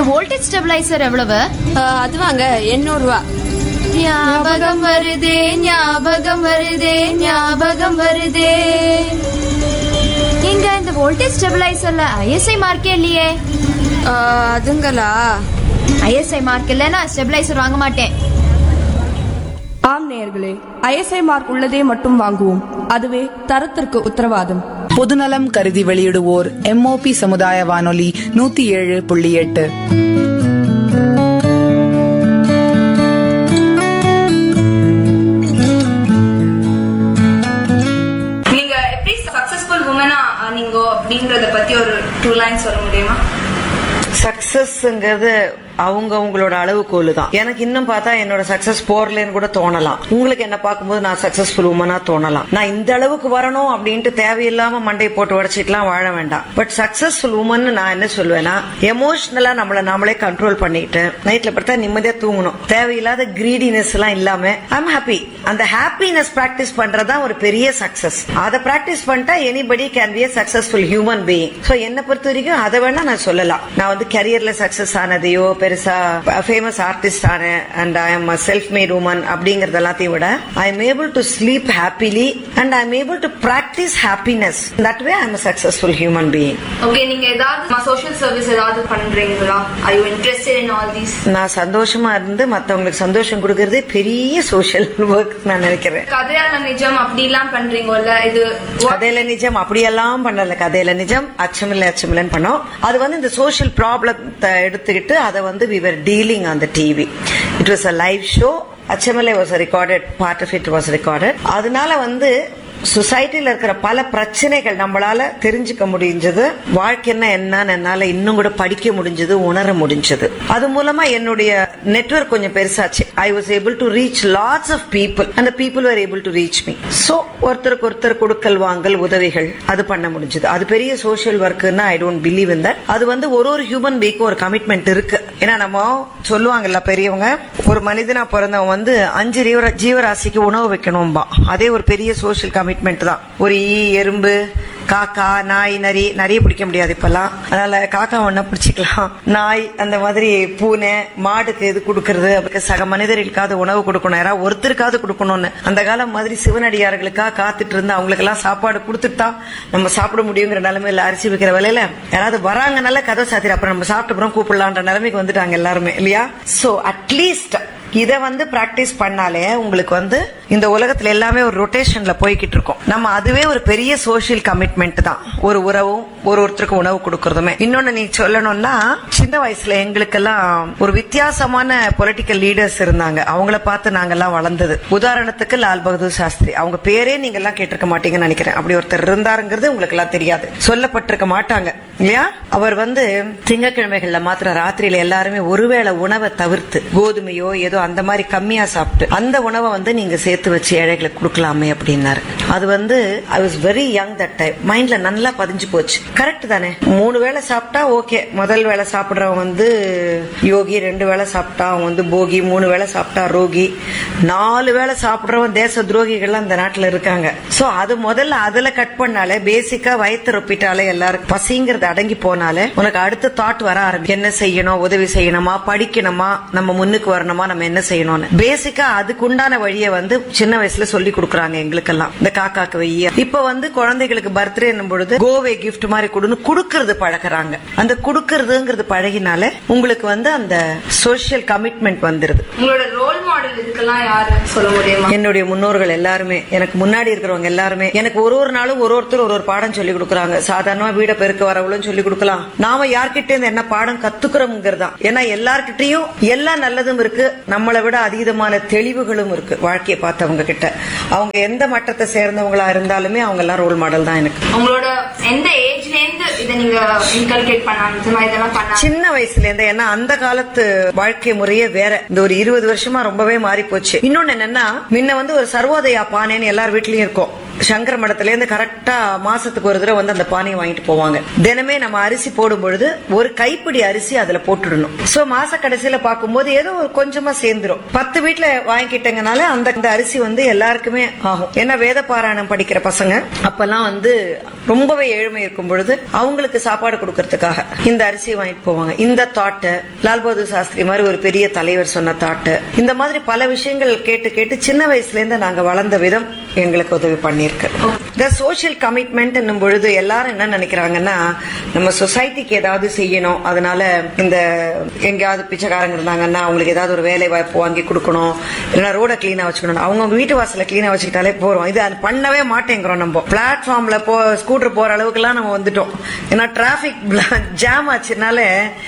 Voltage stabiliser எவ்வளவு? அது வாங்க 800 ரூபா. ஞாபகம் வருதே ஞாபகம் வருதே ஞாபகம் வருதே. இங்க இந்த வோல்டேஜ் ஸ்டெபிளைசர்ல ஐஎஸ்ஐ மார்க்கே இல்லையே. அதுங்களா? ஐஎஸ்ஐ மார்க் இல்லைன்னா ஸ்டெபிளைசர் வாங்க மாட்டேன். ஆம் நேயர்களே, ஐஎஸ்ஐ மார்க் உள்ளதே மட்டும் வாங்குவோம். அதுவே தரத்திற்கு உத்தரவாதம். பொதுநலம் கருதி வெளியிடுவோர் MOP சமுதாய வானொலி 107.8. நீங்க எப்படி சக்சஸ்ஃபுல் உமனா நீங்க அப்படிங்கறத பத்தி ஒரு 2 லைன்ஸ் சொல்ல முடியுமா? சக்சஸ்ங்கிறது அவங்களோட அளவுகோலு தான். எனக்கு இன்னும் பார்த்தா என்னோட சக்சஸ் போறலன்னு கூட தோணலாம். உங்களுக்கு என்ன பார்க்கும்போது நான் சக்சஸ்ஃபுல் உமனா தோணலாம். நான் இந்த அளவுக்கு வரணும் அப்படின்ட்டு தேவையில்லாம மண்டை போட்டு உடச்சிட்டுலாம் வாழ வேண்டாம். பட் சக்சஸ்ஃபுல் உமன் நான் என்ன சொல்வேன்னா, எமோஷனலா நம்மள நாமளே கண்ட்ரோல் பண்ணிட்டு நைட்ல படுத்தா நிம்மதியா தூங்கணும். தேவையில்லாத கிரீடினஸ் எல்லாம் இல்லாம ஐம் ஹாப்பி. அந்த ஹாப்பினஸ் பிராக்டிஸ் பண்றதா ஒரு பெரிய சக்சஸ். அதை பிராக்டிஸ் பண்ணிட்டா anybody can be a successful human being. So என்ன பொறுத்த வரைக்கும் அதை வேணா நான் சொல்லலாம். நான் வந்து கரியர்ல சக்சஸ் ஆனதையோ பெருசா ஃபேமஸ் ஆர்டிஸ்ட் ஆனேன் and I am self mat woman அப்படிங்கறது எல்லாத்தையும் விட I am able to sleep happily and I am able to practise happiness. That way I am a successful human being. Okay, நீங்க ஏதாவது social service ஏதாவது பண்றீங்களா? Are you interested in all these? நான் சந்தோஷமா இருந்து மத்தவங்களுக்கு சந்தோஷம் கொடுக்கறதே பெரிய சோஷியல் ஒர்க் நான் நினைக்கிறேன். கதையால நிஜம் அப்படிலாம் பண்றீங்கல்ல, இது கதையில நிஜம் அப்படியெல்லாம் பண்ணல. கதையில நிஜம் அச்சமில்லை அச்சமில்லன்னு பண்ணோம். அது வந்து இந்த சோஷியல் ப்ராப்ளத்தை எடுத்துக்கிட்டு அதை வந்து we were dealing on the TV. It was a live show. Achamale was a recorded, part of it was recorded. அதனால வந்து சொசைட்டில இருக்கிற பல பிரச்சனைகள் நம்மளால தெரிஞ்சுக்க முடிஞ்சது. வாழ்க்கை என்னன்னு என்னால இன்னும் கூட படிக்க முடிஞ்சது, உணர முடிஞ்சது. அது மூலமா என்னுடைய நெட்வொர்க் கொஞ்சம் பெருசாச்சு. I was able to reach lots of people and people were able to reach me. So ஒருத்தருக்கு ஒருத்தர் கொடுக்கல் வாங்கல் உதவிகள் அது பண்ண முடிஞ்சது. அது பெரிய social ஒர்க்னா I don't believe in that. அது வந்து ஒரு ஹியூமன் பீக்கு ஒரு கமிட்மெண்ட் இருக்கு. ஏன்னா நம்ம சொல்லுவாங்கல்ல பெரியவங்க, ஒரு மனிதனா பிறந்தவன் வந்து 5 ஜீவராசிக்கு உணவு வைக்கணும்பா. அதே ஒரு பெரிய சோஷியல் கமிட்மெண்ட் தான். ஒரு எறும்பு, காக்கா, நாய், நரி நிறைய பிடிக்க முடியாது இப்பெல்லாம். அதனால காக்கா ஒண்ணா பிடிச்சிக்கலாம். நாய், அந்த மாதிரி பூனை, மாடுக்கு இது கொடுக்கறது, அதுக்கு சக மனிதர்களுக்காவது உணவு கொடுக்கணும், யாராவது ஒருத்தருக்காவது கொடுக்கணும்னு அந்த காலம் மாதிரி சிவனடியார்களுக்காக காத்துட்டு இருந்து அவங்களுக்கு எல்லாம் சாப்பாடு கொடுத்துட்டா நம்ம சாப்பிட முடியுங்கிற நிலைமையில அரிசி வைக்கிற வேலையில யாராவது வராங்கனால கதை சாத்திர அப்புறம் நம்ம சாப்பிட்டு கூப்பிடலான்ற நிலைமைக்கு வந்துட்டாங்க எல்லாருமே இல்லையா? சோ அட்லீஸ்ட் இத வந்து பிராக்டிஸ் பண்ணாலே உங்களுக்கு வந்து இந்த உலகத்துல எல்லாமே ஒரு ரொட்டேஷன்ல போய்கிட்டு இருக்கும். நம்ம அதுவே ஒரு பெரிய சோசியல் கமிட்மெண்ட் தான். ஒரு உறவும் ஒருத்தருக்கு உணவு கொடுக்கறதுமே. இன்னொன்னு நீ சொல்லணும்னா, சின்ன வயசுல எங்களுக்கெல்லாம் ஒரு வித்தியாசமான பொலிட்டிக்கல் லீடர்ஸ் இருந்தாங்க. அவங்கள பார்த்து நாங்கெல்லாம் வளர்ந்தது. உதாரணத்துக்கு லால் பகதூர் சாஸ்திரி. அவங்க பேரே நீங்க எல்லாம் கேட்டிருக்க மாட்டீங்கன்னு நினைக்கிறேன். அப்படி ஒருத்தர் இருந்தாருங்கிறது உங்களுக்கு எல்லாம் தெரியாது, சொல்லப்பட்டிருக்க மாட்டாங்க இல்லையா? அவர் வந்து திங்கட்கிழமைகள்ல மாத்திரம் ராத்திரியில எல்லாருமே ஒருவேளை உணவை தவிர்த்து கோதுமையோ ஏதோ அந்த மாதிரி கம்மியா சாப்பிட்டு அந்த உணவை வந்து நீங்க சேர்த்து வச்சு ஏழைகளுக்கு கொடுக்கலாமே அப்படின்னாரு. அது வந்து I was very young that time. மைண்ட்ல நல்லா பதிஞ்சு போச்சு. கரெக்ட் தானே? 3 வேளை சாப்பிட்டா ஓகே. முதல் வேளை சாப்பிடுறவன் வந்து யோகி, 2 வேளை சாப்பிட்டா அவன் வந்து போகி, 3 வேளை சாப்பிட்டா ரோகி, 4 வேளை சாப்பிடுறவன் தேச துரோகிகள் அந்த நாட்டுல இருக்காங்க. சோ அது முதல்ல அதுல கட் பண்ணாலே, பேசிக்கா வயிற்று ரொப்பிட்டாலே, எல்லாருக்கும் பசிங்கிறது அடங்கி போனாலே உனக்கு அடுத்த தாட் வர ஆரம்பிக்கும். என்ன செய்யணும், உதவி செய்யணுமா, படிக்கணுமா, நம்ம முன்னுக்கு வரணுமா, நம்ம என்ன செய்யணும்னு பேசிக்கா அதுக்கு உண்டான வழியை வந்து சின்ன வயசுல சொல்லி கொடுக்கறாங்க எங்களுக்கெல்லாம். இந்த காக்காக்கு வைய இப்ப வந்து குழந்தைகளுக்கு பர்த்டே பொழுது கோவே கிஃப்ட் மாதிரி கொடுக்கறது பழகிறாங்க. அந்த கொடுக்கறதுங்கிறது பழகினாலே உங்களுக்கு வந்து அந்த சோசியல் கமிட்மெண்ட் வந்துருது. உங்களோட ரோல் மாடல் இதுக்கெல்லாம் யாரு சொல்ல முடியுமா? என்னுடைய முன்னோர்கள் எல்லாருமே, எனக்கு முன்னாடி இருக்கிறவங்க எல்லாருமே எனக்கு ஒரு நாளும் ஒருத்தர் ஒரு பாடம் சொல்லி கொடுக்கறாங்க. சாதாரணமா வீட பெருக்க வரவளும் சொல்லி கொடுக்கலாம். நாம யார்கிட்ட இருந்து என்ன பாடம் கத்துக்கிறோம்ங்கிறதா. ஏன்னா எல்லார்கிட்டையும் எல்லா நல்லதும் இருக்கு, நம்மளை விட அதீதமான தெளிவுகளும் இருக்கு. வாழ்க்கையை பார்த்தவங்க கிட்ட அவங்க எந்த மட்டத்தை சேர்ந்தவங்களா இருந்தாலுமே அவங்க எல்லாம் ரோல் மாடல் தான் எனக்கு. உங்களோட எந்த ஏஜ்ல இருந்து இதை நீங்க இன்கல்கேட் பண்ணாங்க? சின்ன வயசுல இருந்து. ஏன்னா அந்த காலத்து வாழ்க்கை முறையே வேற. இந்த ஒரு 20 வருஷமா ரொம்பவே மாறி போச்சு. இன்னொன்னு என்னன்னா, முன்ன வந்து ஒரு சர்வோதயா பானைன்னு எல்லார் வீட்லயும் இருக்கும். சங்கர மடத்துல இருந்து கரெக்டா மாசத்துக்கு ஒரு தடவை வந்து அந்த பானையை வாங்கிட்டு போவாங்க. தினமே நம்ம அரிசி போடும் பொழுது ஒரு கைப்பிடி அரிசி அதுல போட்டுடணும். சோ மாச கடைசியில பாக்கும்போது ஏதோ ஒரு கொஞ்சமா சேர்ந்துரும். 10 வீட்டுல வாங்கிக்கிட்டங்கனால அந்த அரிசி வந்து எல்லாருக்குமே ஆகும். ஏன்னா வேத பாராயணம் படிக்கிற பசங்க அப்பெல்லாம் வந்து ரொம்பவே ஏழ்மை இருக்கும் பொழுது அவங்களுக்கு சாப்பாடு கொடுக்கறதுக்காக இந்த அரிசியை வாங்கிட்டு போவாங்க. இந்த தாட்டு லால் பகதூர் சாஸ்திரி மாதிரி ஒரு பெரிய தலைவர் சொன்ன தாட்டு, இந்த மாதிரி பல விஷயங்கள் கேட்டு கேட்டு சின்ன வயசுல இருந்து நாங்க வளர்ந்த விதம் எங்களுக்கு உதவி பண்ணிருக்கு. இந்த சோசியல் கமிட்மெண்ட் என்னும் பொழுது எல்லாரும் என்ன நினைக்கிறாங்கன்னா, நம்ம சொசைட்டிக்கு ஏதாவது செய்யணும், அதனால இந்த எங்கேயாவது பிச்சைக்காரங்க இருந்தாங்கன்னா அவங்களுக்கு ஏதாவது ஒரு வேலை வாய்ப்பு வாங்கி கொடுக்கணும், இல்லைன்னா ரோட கிளீனா வச்சுக்கணும், அவங்க வீட்டு வாசல கிளீனா வச்சுக்கிட்டாலே போறோம். இது அது பண்ணவே மாட்டேங்கிறோம். நம்ம பிளாட்ஃபார்ம்ல ஸ்கூட்டர் போற அளவுக்கு எல்லாம் நம்ம வந்துட்டோம். ஏன்னா டிராபிக் ஜாம் ஆச்சுனால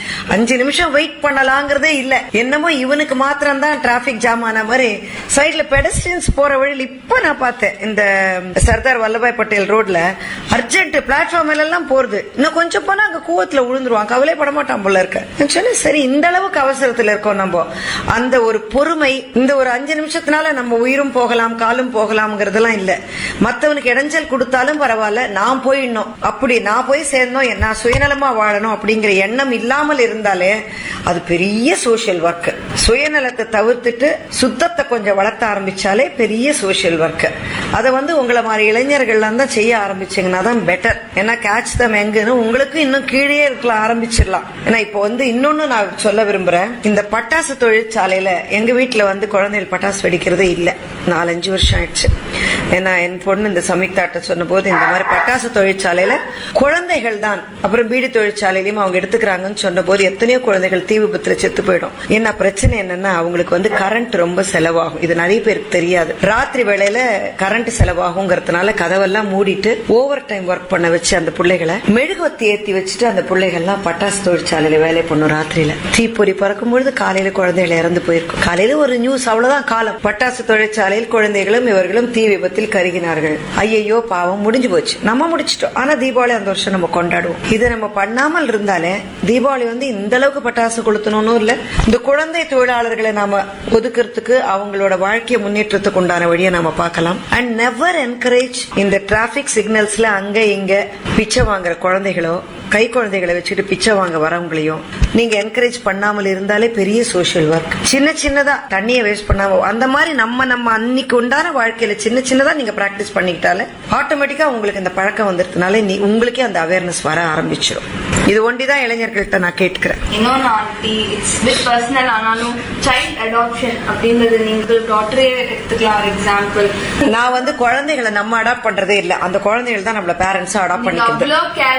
5 நிமிஷம் வெயிட் பண்ணலாங்கிறதே இல்ல. என்னமோ இவனுக்கு மாத்திரம் தான் டிராபிக் ஜாம் ஆன மாதிரி சைட்ல பெடஸ்ட்ரியன்ஸ் போற வழியில் இப்ப நான் பார்த்தேன், இந்த சர்தார் வல்லபாய் பட்டேல் ரோட்ல அர்ஜென்ட் பிளாட்ஃபார்ம் எல்லாம் போறது, இன்னும் கொஞ்சம் போனா அங்க கூவத்துல விழுந்துருவான், கவலைப்பட மாட்டான் போல இருக்க. சரி, இந்த அளவுக்கு அவசரத்துல இருக்கோம் நம்ம. அந்த ஒரு பொறுமை, இந்த ஒரு 5 நிமிஷத்தினால நம்ம உயிரும் போகலாம் காலும் போகலாம்ங்கிறதெல்லாம் இல்ல. மத்தவனுக்கு இடைஞ்சல் கொடுத்தாலும் பரவாயில்ல, நான் போயிடணும், அப்படி நான் போய் சேர்ந்தோம், நான் சுயநலமா வாழணும் அப்படிங்கிற எண்ணம் இல்லாமல் இருந்தாலே அது பெரிய சோசியல் ஒர்க். சுயநலத்தை தவிர்த்துட்டு சுத்தத்தை கொஞ்சம் வளர்த்த ஆரம்பிச்சாலே பெரிய சோசியல் ஒர்க். அதை உங்களை மாதிரி இளைஞர்கள் தான் செய்ய ஆரம்பிச்சீங்கன்னா தான் பெட்டர். ஏன்னா கேட்ச் தம் எங்குன்னு உங்களுக்கு இன்னும் கீழே இருக்கலாம் ஆரம்பிச்சிடலாம். ஏன்னா இப்போ இன்னொன்னு நான் சொல்ல விரும்புறேன், இந்த பட்டாசு தொழிற்சாலையில எங்க வீட்டுல குழந்தைகள் பட்டாசு வெடிக்கிறதே இல்ல, 4-5 வருஷம் ஆயிடுச்சு. ஏன்னா என் பொண்ணு இந்த சமிக்தாட்ட சொன்ன போது இந்த மாதிரி பட்டாசு தொழிற்சாலையில குழந்தைகள் தான், அப்புறம் பீடி தொழிற்சாலையிலயும் அவங்க எடுத்துக்கிறாங்கன்னு சொன்ன போது எத்தனையோ குழந்தைகள் தீ விபத்துல செத்து போயிடும். என்ன பிரச்சனை என்னன்னா, அவங்களுக்கு கரண்ட் ரொம்ப செலவாகும். இது நிறைய பேருக்கு தெரியாது. ராத்திரி வேளையில கரண்ட் செலவாகுங்கிறதுனால கதவெல்லாம் மூடிட்டு ஓவர் டைம் ஒர்க் பண்ண வச்சு அந்த பிள்ளைகளை மெழுகுவத்தி ஏத்தி வச்சுட்டு அந்த பிள்ளைகள்லாம் பட்டாசு தொழிற்சாலையில வேலை பண்ணும். ராத்திரியில தீப்பொறி பறக்கும் பொழுது காலையில குழந்தைகள் இறந்து போயிருக்கும். காலையில ஒரு நியூஸ், அவ்வளவுதான் காலம். பட்டாசு தொழிற்சாலையில் குழந்தைகளும் இவர்களும் தீ விபத்தில் கருகினார்கள். ஐயோ பாவம், முடிஞ்சு போச்சு, நம்ம முடிச்சிட்டோம். ஆனா தீபாவளி அந்த வருஷம் நம்ம கொண்டாடுவோம். இதை நம்ம பண்ணாமல் இருந்தாலே தீபாவளி இந்த அளவுக்கு பட்டாசு கொளுத்தணும் இல்ல. இந்த குழந்தை தொழிலாளர்களை நாம ஒதுக்கிறதுக்கு, அவங்களோட வாழ்க்கைய முன்னேற்றத்துக்கு உண்டான வழியை நாம பார்க்கலாம். அண்ட் நெவர் என்கரேஜ் இந்த டிராபிக் சிக்னல்ஸ்ல அங்க இங்க பிச்சை வாங்குற குழந்தைகளோ, கை குழந்தைகளை வச்சுட்டு பிச்சை வாங்க வரவங்களையும் நீங்க என்கரேஜ் பண்ணாமல் இருந்தாலே பெரிய சோசியல் ஒர்க். சின்ன சின்னதா தண்ணியை வேஸ்ட் பண்ணாம அந்த மாதிரி நம்ம அன்னைக்கு உண்டான வாழ்க்கையில சின்ன சின்னதா நீங்க பிராக்டிஸ் பண்ணிக்கிட்டாலே ஆட்டோமேட்டிக்கா உங்களுக்கு இந்த பழக்கம் வந்துருக்கனால உங்களுக்கே அந்த அவேர்னஸ் வர ஆரம்பிச்சிடும். இது ஒண்டிதான் இளைஞர்கள்ட்ட நான் கேட்கிறேன். இன்னொன்னு ஆண்டி, இட்ஸ் பிட் பர்சனல், ஆனாலும் சைல்ட் அடாப்ஷன் அப்படின்றது நீங்கள் டாக்டரே எடுத்துக்கலாம் எக்ஸாம்பிள். நான் குழந்தைகளை நம்ம அடாப்ட் பண்றதே இல்ல, அந்த குழந்தைகள் தான் நம்மள பேரண்ட்ஸ் அடாப்ட் பண்ணிக்கிறது.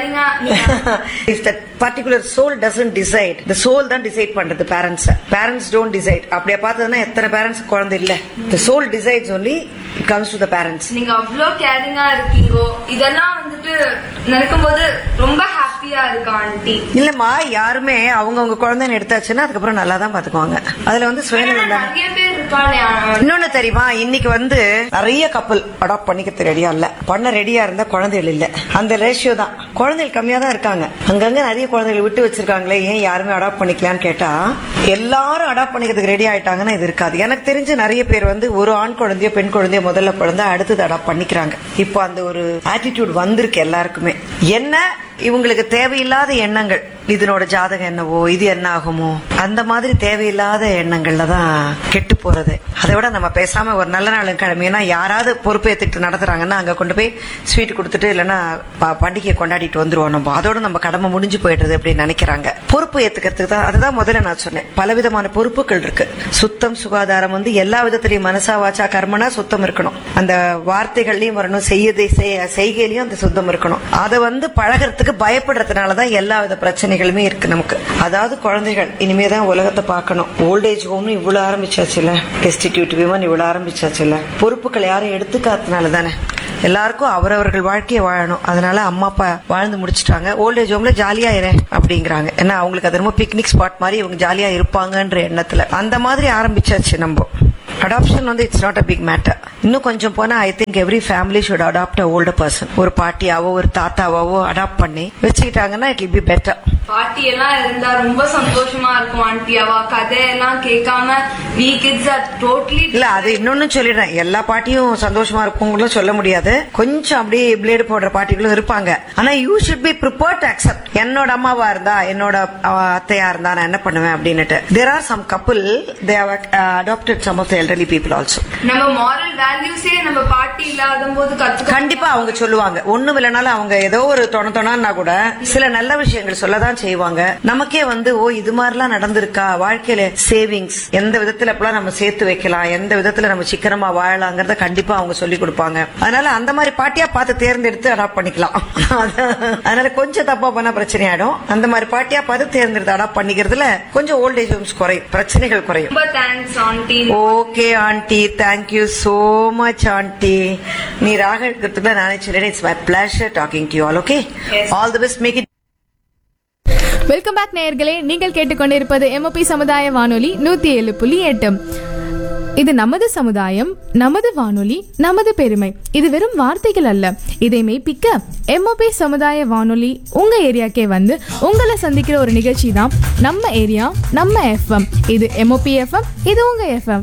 If that particular soul doesn't decide, the soul தான் டிசைட் பண்றது, parents don't decide. அப்படியே பார்த்ததுன்னா எத்தனை பேரண்ட்ஸ் குழந்தை இல்ல. The soul decides only, it comes to the parents. நீங்க அவ்வளோ கேரிங்கா இருக்கீங்கோ, இதெல்லாம் நினைக்கும் போது ரொம்ப ஹாப்பியா இருக்கு ஆண்டி. இல்லம்மா, யாருமே அவங்க குழந்தைன்னு எடுத்தாச்சுன்னா அதுக்கப்புறம் நல்லா தான் பாத்துக்குவாங்க. அதுல சுயநலம் தான். நிறைய பேர் இருப்பாங்க. இன்னொன்னு தெரியுமா, இன்னைக்கு நிறைய கப்பல் அடாப்ட் பண்ணிக்க ரெடியா இல்ல, பண்ண ரெடியா இருந்தா குழந்தைகள் இல்ல. அந்த ரேஷியோ தான், குழந்தைகள் கம்மியா தான் இருக்காங்க. அங்கங்க நிறைய குழந்தைகள் விட்டு வச்சிருக்காங்களே, ஏன் யாருமே அடாப்ட் பண்ணிக்கலான்னு கேட்டா எல்லாரும் அடாப்ட் பண்ணிக்கிறதுக்கு ரெடி ஆயிட்டாங்கன்னா இது இருக்காது. எனக்கு தெரிஞ்சு நிறைய பேர் ஒரு ஆண் குழந்தையோ பெண் குழந்தையோ முதல்ல குழந்தை அடுத்தது அடாப்ட் பண்ணிக்கிறாங்க. இப்போ அந்த ஒரு ஆட்டிடியூட் வந்திருக்கு எல்லாருக்குமே. என்ன இவங்களுக்கு தேவையில்லாத எண்ணங்கள், இதனோட ஜாதகம் என்னவோ, இது என்ன ஆகுமோ, அந்த மாதிரி தேவையில்லாத எண்ணங்கள்ல தான் கெட்டு போறது. அதை விட நம்ம பேசாம ஒரு நல்ல நாள் கிழமைனா யாராவது பொறுப்பேற்றுட்டு நடத்துறாங்கன்னா அங்க கொண்டு போய் ஸ்வீட் கொடுத்துட்டு இல்லைன்னா பண்டிகையை கொண்டாடிட்டு வந்துருவோம். நம்ம அதோட நம்ம கடமை முடிஞ்சு போயிடுறது அப்படின்னு நினைக்கிறாங்க. பொறுப்பு ஏத்துக்கிறதுக்கு தான், அதுதான் முதல்ல நான் சொன்னேன், பலவிதமான பொறுப்புகள் இருக்கு. சுத்தம் சுகாதாரம் எல்லா விதத்திலையும் மனசா வாச்சா கர்மனா சுத்தம் இருக்கணும். அந்த வார்த்தைகள்லயும் வரணும், செய்கையிலயும் அந்த சுத்தம் இருக்கணும். அதை பழகிறதுக்கு பயப்படுறதுனாலதான் எல்லா வித பிரச்சனைகளுமே இருக்கு நமக்கு. அதாவது குழந்தைகள் இனிமேதான் உலகத்தை பார்க்கணும். ஓல்டேஜ் ஹோம்னு இவ்வளவு ஆரம்பிச்சாச்சுல, டெஸ்டிடியூட் விமன் இவ்வளவு ஆரம்பிச்சாச்சுல, பொறுப்புகள் யாரும் எடுத்துக்காதனால தானே. எல்லாருக்கும் அவரவர்கள் வாழ்க்கையை வாழணும். அதனால அம்மா அப்பா வாழ்ந்து முடிச்சுட்டாங்க, ஓல்டேஜ் ஹோம்ல ஜாலியா இரு அப்படிங்கிறாங்க. ஏன்னா அவங்களுக்கு அது ரொம்ப பிக்னிக் ஸ்பாட் மாதிரி இவங்க ஜாலியா இருப்பாங்கன்ற எண்ணத்துல அந்த மாதிரி ஆரம்பிச்சாச்சு. நம்ம adoption it's not a big matter. இன்னும் கொஞ்சம் போனா I think every family should adapt a older person. ஒரு பாட்டியாவோ ஒரு தாத்தாவோ அடாப்ட் பண்ணி வச்சுக்கிட்டாங்கன்னா இட் வில் பி பெட்டர். பாட்டி எல்லாம் இருந்தா ரொம்ப சந்தோஷமா இருக்கும் ஆண்டி. அவ கதையெல்லாம் கேட்காம we kids are totally இல்ல. அது இன்னொன்னு சொல்லிடுறேன், எல்லா பாட்டியும் சந்தோஷமா இருக்குங்களும் சொல்ல முடியாது. கொஞ்சம் அப்படியே பிளேடு போடுற பாட்டிகளும் இருப்பாங்க. ஆனா you should be prepared to accept. என்னோட அம்மாவா இருந்தா, என்னோட அத்தையா இருந்தா நான் என்ன பண்ணுவேன் அப்படின்னுட்டு. There are some couple, they have adapted some of the elderly people also. நம்ம மாரல் வேல்யூஸே நம்ம பாட்டி இல்லாத போது கத்துக்க கண்டிப்பா அவங்க சொல்லுவாங்க. ஒண்ணும் இல்லைனாலும் அவங்க ஏதோ ஒரு தொணத்தொணா கூட சில நல்ல விஷயங்கள் சொல்லதான் செய்வாங்க. நமக்கே வந்து ஓ இது மாதிரிலாம் நடந்திருக்கா வாழ்க்கையில, சேவிங்ஸ் எந்த விதத்துல எப்பலாம் நம்ம சேர்த்து வைக்கலாம், எந்த விதத்துல நம்ம சிக்கனமா வாழலாங்கிறத கண்டிப்பா அவங்க சொல்லி கொடுப்பாங்க. அதனால அந்த மாதிரி பாட்டியா பார்த்து தேர்ந்தெடுத்து அடாப்ட் பண்ணிக்கலாம். அதனால கொஞ்சம் தப்பா பண்ணா பிரச்சனை ஆயிடும். அந்த மாதிரி பாட்டியா பார்த்து தேர்ந்தெடுத்து அடாப்ட் பண்ணிக்கிறதுல கொஞ்சம் ஓல்டேஜ் ஹோம்ஸ் குறையும், பிரச்சனைகள் குறையும். ரொம்ப thanks aunty. Okay aunty, thank you so much aunty. நீ ராக எடுக்கிறதுக்குள்ள நானே சொல்றேன். It's my pleasure talking to you all. Okay, all the best, make it. Welcome back நேயர்களே. நீங்கள் கேட்டுக்கொண்டிருப்பது எம்ஓபி சமுதாய வானொலி 107.8. இது நமது சமுதாயம், நமது வானொலி, நமது பெருமை. இது வெறும் வார்த்தைகள் அல்ல, இதை மெய்ப்பிக்க எம்ஓபி சமுதாய வானொலி உங்க ஏரியாக்கே வந்து உங்களை சந்திக்கிற ஒரு நிகழ்ச்சி தான் நம்ம ஏரியா நம்ம எஃப்எம். இது எம்ஓபி எஃப்எம், இது உங்க FM.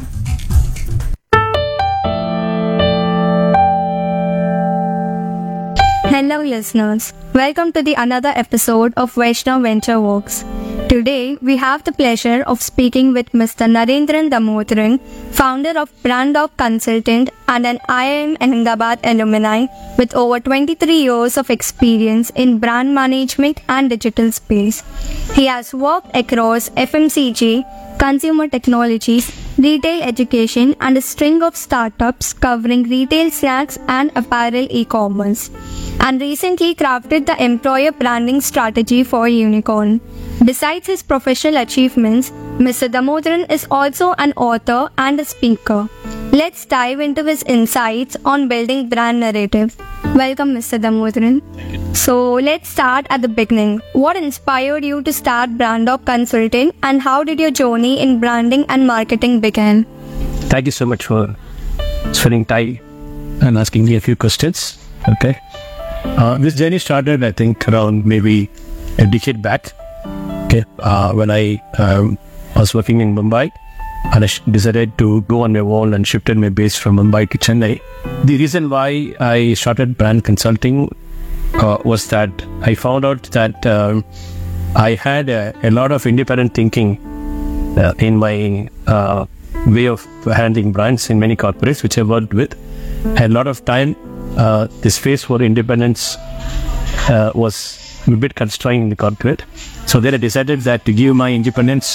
Hello listeners, welcome to the another episode of Vaishnav Venture Works. Today we have the pleasure of speaking with Mr. Narendran Damodaran, founder of Brandop Consultant and an IIM Ahmedabad alumni with over 23 years of experience in brand management and digital space. He has worked across FMCG, consumer technologies, retail education and a string of startups covering retail snacks and apparel e-commerce, and recently crafted the employer branding strategy for Unicorn. Besides his professional achievements, Mr. Damodaran is also an author and a speaker. Let's dive into his insights on building brand narrative. Welcome, Mr. Damodaran. So let's start at the beginning. What inspired you to start Brandop Consulting, and how did your journey in branding and marketing begin? Thank you so much for spending time and asking me a few questions. Okay. This journey started, I think, around maybe a decade back. Okay. When I was working in Mumbai, and I decided to go on my own and shifted my base from Mumbai to Chennai. The reason why I started brand consulting was that I found out that I had a lot of independent thinking in my way of handling brands in many corporates which I worked with. A lot of time, this space for independence was a bit constrained in the corporate. So then I decided that to give my independence,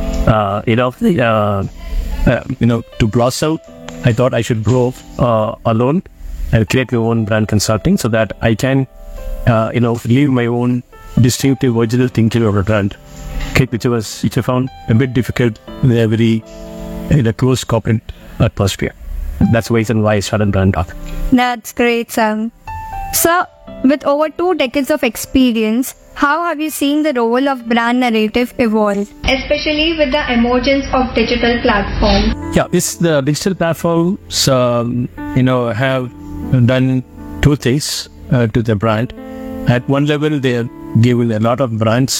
to blossom, I thought I should grow alone and create my own brand consulting so that I can, leave my own distinctive original thinking of a brand. Okay, which I found a bit difficult in a closed corporate atmosphere. That's the reason why I started Brandop. That's great, Sam. So, with over 2 decades of experience, how have you seen the role of brand narrative evolve, especially with the emergence of digital platforms? Yeah, the digital platforms, have done 2 things to the brand. At one level, they are giving a lot of brands,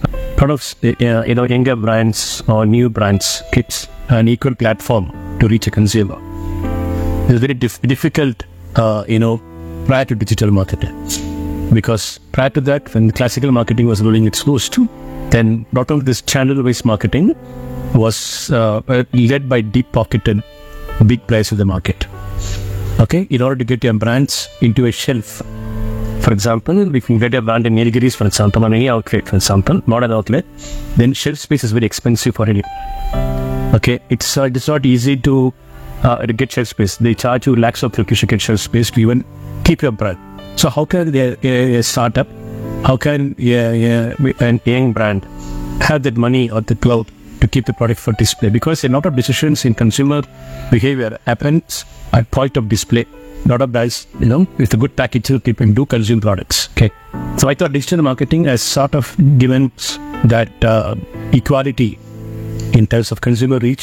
younger brands or new brands, kids, an equal platform to reach a consumer. It's very difficult, prior to digital marketing. Because prior to that, when classical marketing was rolling its course too, then not only this channel-based marketing was led by deep-pocketed big players of the market. Okay, in order to get your brands into a shelf, for example, if you get a brand in Nilgiris, for example, or any outlet, for example, modern outlet, then shelf space is very expensive for anyone. Okay, it's not easy to get shelf space. They charge you lakhs of rupees to get shelf space to even keep your brand. So how can a startup, how can a young brand have that money or the clout to keep the product for display? Because a lot of decisions in consumer behavior happens at point of display. A lot of guys, with a good package, people do consume products. Okay, so I thought digital marketing has sort of given that equality in terms of consumer reach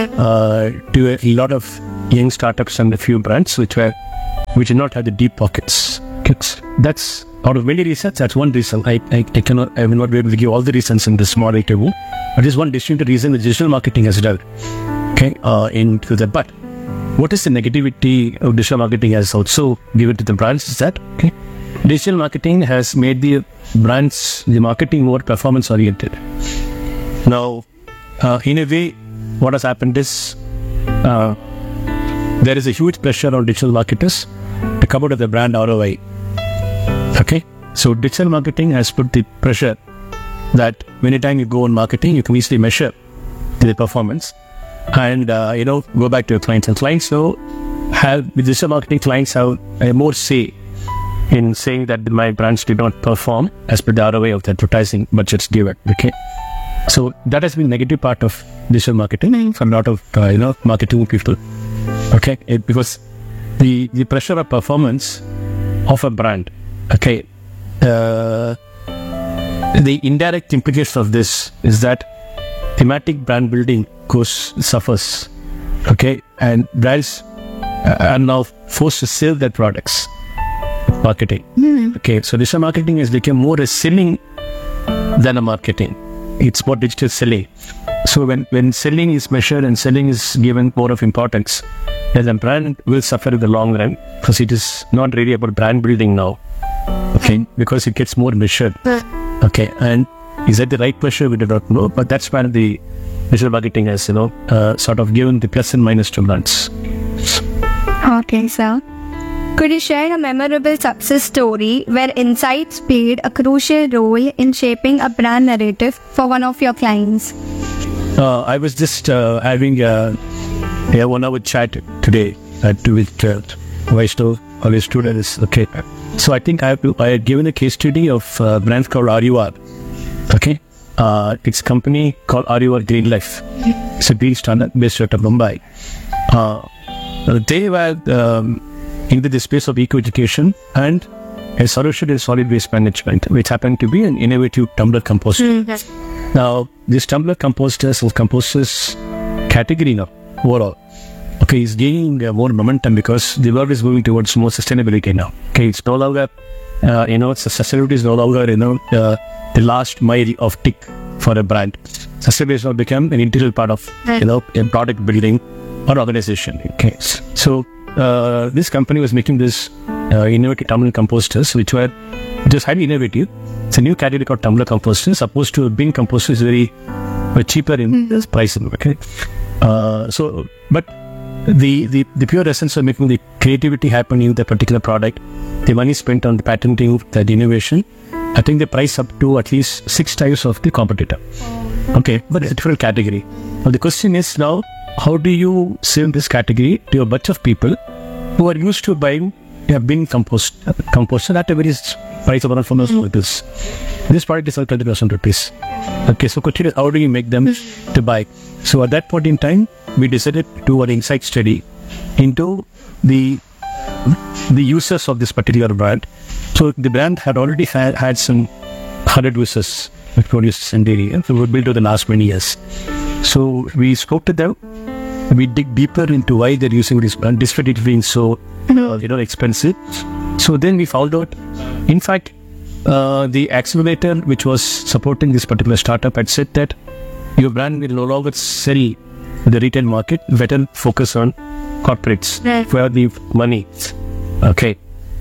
to a lot of young startups and a few brands which did not have the deep pockets. That's out of many reasons. That's one reason. I will not be able to give all the reasons in this small interview, but there's one distinct reason the digital marketing has done. Okay, into that. But what is the negativity of digital marketing has also given to the brands is that digital marketing has made the brands, the marketing more performance oriented. Now, in a way, what has happened is there is a huge pressure on digital marketers to come out with the brand ROI. Okay, so digital marketing has put the pressure that anytime you go on marketing, you can easily measure the performance and go back to your clients. And clients now have, with digital marketing, clients have a more say in saying that my brands did not perform as per the ROI of the advertising budgets given. Okay, so that has been negative part of digital marketing for a lot of marketing people. Okay, because the pressure of performance of a brand. Okay, the indirect implication of this is that thematic brand building suffers. Okay, and brands are now forced to sell their products. Marketing. Okay, so digital marketing has become more a selling than a marketing. It's more digital selling. So when selling is measured and selling is given more of importance, then the brand will suffer in the long run because it is not really about brand building now. Okay, because it gets more measured. Okay, and is that the right pressure? We do not know, but that's why the digital marketing has sort of given the plus and minus to brands. Okay, sir. Could you share a memorable success story where insights played a crucial role in shaping a brand narrative for one of your clients? I was just having a 1 hour chat today with Vaishnav, our students. Okay, so I think I had given a case study of a brand called RUR. Okay, it's a company called RUR Green Life. It's a green startup based out of Mumbai. They were into the space of eco-education and a solution in solid waste management, which happened to be an innovative tumbler composter. Now, this tumbler composters or composters category now, overall, okay, is gaining more momentum because the world is moving towards more sustainability now. Okay, it's no longer, sustainability is no longer, the last mile of tick for a brand. Sustainability has now become an integral part of, a product building or organization. Okay, so this company was making this innovative tumbler composters, which were just highly innovative. It's a new category called tumbler composters. Opposed to a bin composter is very cheaper in price. Okay, but the pure essence of making the creativity happen in the particular product, the money spent on the patenting that innovation, I think they price up to at least 6 times of the competitor. Okay, but it's a different category. Now the question is now, how do you sell this category to a bunch of people who are used to buying a bin composter at a very price of around 4,000 rupees? This product is around 20,000 rupees. Okay, so question is, how do you make them to buy? So at that point in time, we decided to do an insight study into the users of this particular brand. So the brand had already had some 100 users, producers in the area. So we built over the last many years. So we spoke to them. We dig deeper into why they're using this brand, despite it being so, expensive. So then we found out, in fact, the accelerator which was supporting this particular startup had said that your brand will no longer sell the retail market, better focus on corporates where the money. Okay.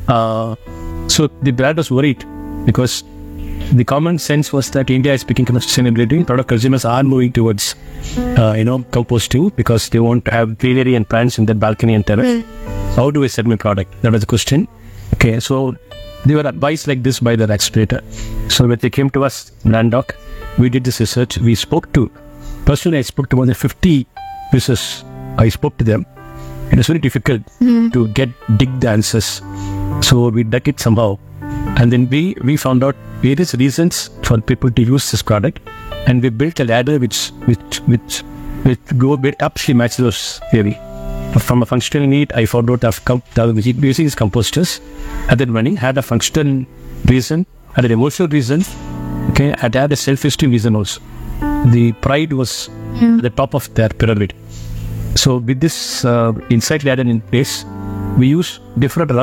So the brand was worried because the common sense was that India is picking up sustainability. A lot of consumers are moving towards, composting because they want to have greenery and plants in their balcony and terrace. How do I sell my product? That was the question. Okay, so they were advised like this by the accelerator. So when they came to us, Branddoc, we did this research. I spoke to more than 50 users. I spoke to them. It was very difficult to dig the answers. So we dug it somehow. And then we found out various reasons for people to use this product, and we built a ladder which go a bit upstream match those theory. From a functional need, I found out using these composters, and then running had a functional reason, had an emotional reason, okay, and had a self-esteem reason also. The pride was at the top of their pyramid. So with this insight ladder in place, we use different